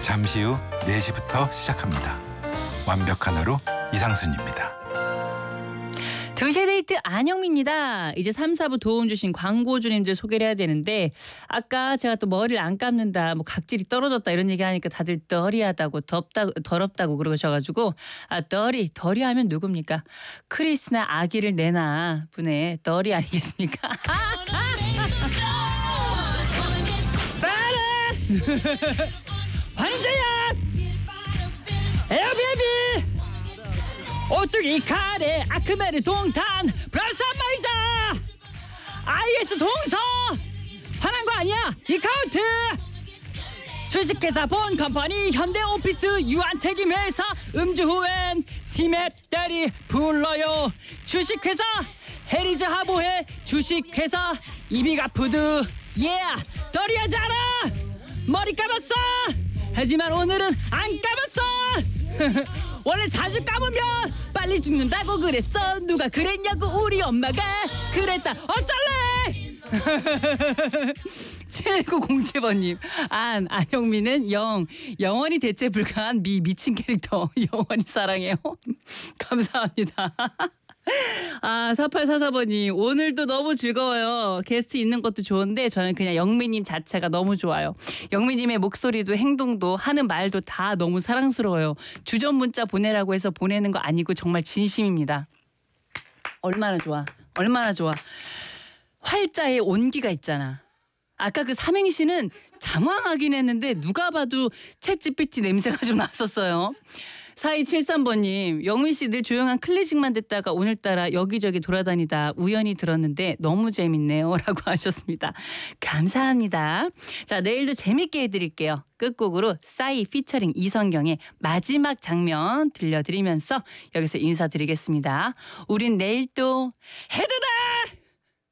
잠시 후 4시부터 시작합니다. 완벽한 하루 이상순입니다. 2시의 데이트 안영미입니다. 이제 3, 4부 도움 주신 광고주님들 소개를 해야 되는데 아까 제가 또 머리를 안 감는다, 뭐 각질이 떨어졌다 이런 얘기하니까 다들 더리하다고 더럽다고 그러셔가지고 더리 하면 누굽니까? 크리스나 아기를 내나 분의 더리 아니겠습니까? 환자야! 에어베이비! 오뚜기 카레 아크메르 동탄 브라스 마이자 IS 동서 화난 거 아니야 이카운트 주식회사 본컴퍼니 현대오피스 유한책임회사 음주 후엔 티맵 대리 불러요 주식회사 헤리즈 하보회 주식회사 이비가푸드 더리하지 않아 머리 감았어 하지만 오늘은 안 감았어 원래 자주 감으면 빨리 죽는다고 그랬어 누가 그랬냐고 우리 엄마가 그랬다 어쩔래 7907번님 안영미는 영원히 대체 불가한 미친 캐릭터 영원히 사랑해요 감사합니다 4844번님 오늘도 너무 즐거워요. 게스트 있는 것도 좋은데 저는 그냥 영미님 자체가 너무 좋아요. 영미님의 목소리도 행동도 하는 말도 다 너무 사랑스러워요. 주전 문자 보내라고 해서 보내는 거 아니고 정말 진심입니다. 얼마나 좋아. 활자에 온기가 있잖아. 아까 그 삼행시는 장황하긴 했는데 누가 봐도 챗GPT 냄새가 좀 났었어요. 4273번님 영민 씨 늘 조용한 클래식만 듣다가 오늘따라 여기저기 돌아다니다 우연히 들었는데 너무 재밌네요 라고 하셨습니다. 감사합니다. 자 내일도 재밌게 해드릴게요. 끝곡으로 싸이 피처링 이성경의 마지막 장면 들려드리면서 여기서 인사드리겠습니다. 우린 내일 또 해드다